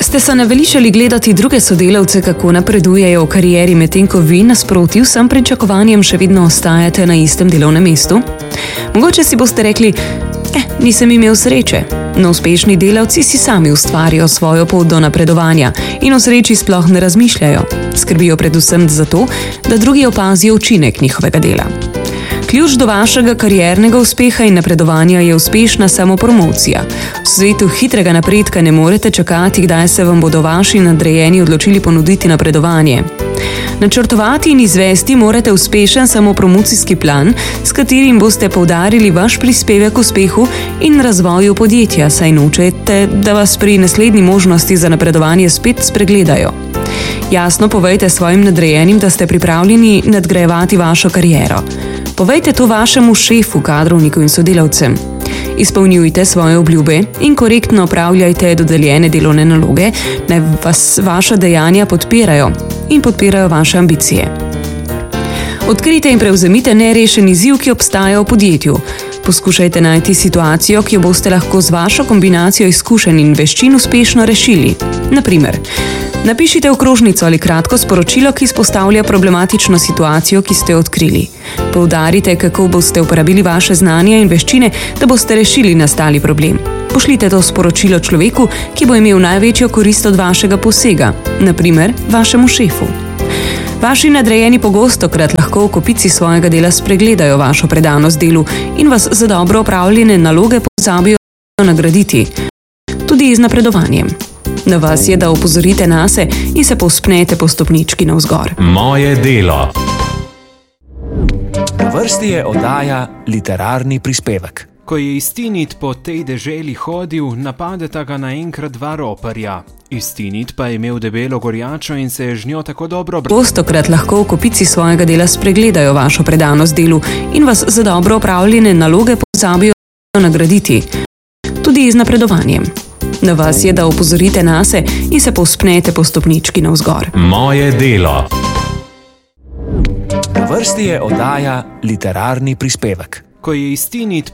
Ste se naveličali gledati druge sodelavce, kako napredujejo v karieri, medtem ko vi nasproti vsem pričakovanjem še vedno ostajate na istem delovnem mestu? Mogoče si boste rekli, nisem imel sreče. No, uspešni delavci si sami ustvarijo svojo pot do napredovanja in o sreči sploh ne razmišljajo. Skrbijo predvsem za to, da drugi opazijo učinek njihovega dela. Ključ do vašega kariernega uspeha in napredovanja je uspešna samopromocija. V svetu hitrega napredka ne morete čakati, kdaj se vam bodo vaši nadrejeni odločili ponuditi napredovanje. Načrtovati in izvesti morate uspešen samopromocijski plan, s katerim boste poudarili vaš prispevek k uspehu in razvoju podjetja, saj nočete, da vas pri naslednji možnosti za napredovanje spet spregledajo. Jasno povejte svojim nadrejenim, da ste pripravljeni nadgrajevati vašo kariero. Povejte to vašemu šefu, kadrovniku in sodelavcem. Izpolnjujte svoje obljube in korektno opravljajte dodeljene delovne naloge, naj vas vaša dejanja podpirajo in podpirajo vaše ambicije. Odkrijte in prevzemite nerešen izziv, ki obstaja v podjetju. Poskušajte najti situacijo, ki jo boste lahko z vašo kombinacijo izkušenj in veščin uspešno rešili. Na primer, napišite okrožnico ali kratko sporočilo, ki izpostavlja problematično situacijo, ki ste jo odkrili. Poudarite, kako boste uporabili vaše znanja in veščine, da boste rešili nastali problem. Pošljite to sporočilo človeku, ki bo imel največjo korist od vašega posega, na primer vašemu šefu. Vaši nadrejeni pogostokrat lahko v kopici svojega dela spregledajo vašo predanost delu in vas za dobro opravljene naloge pozabijo nagraditi, tudi z napredovanjem. Na vas je, da opozorite nase in se povzpnete po stopnički navzgor. Moje delo. Na vrsti je oddaja Literarni prispevek. Ko je Istinit po tej deželi hodil, napadeta ga naenkrat dva roparja. Istinit pa je imel debelo gorjačo in se je z njo tako dobro Postokrat lahko v kopici svojega dela spregledajo vašo predanost delu in vas za dobro opravljene naloge pozabijo nagraditi, tudi z napredovanjem. Na vas je, da opozorite nase in se povzpnete po stopnički navzgor. Moje delo. Na vrsti je oddaja Literarni prispevek. Ko je Istinit